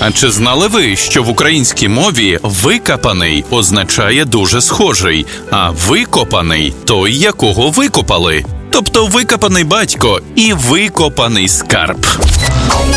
А чи знали ви, що в українській мові «викопаний» означає «дуже схожий», а «викопаний» – той, якого викопали? Тобто викопаний батько і викопаний скарб.